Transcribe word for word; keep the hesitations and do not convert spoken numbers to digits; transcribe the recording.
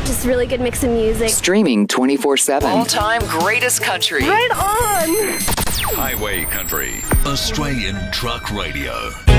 Just really good mix of music. Streaming twenty-four seven. All-time greatest country. Right on! Highway Country. Australian Truck Radio.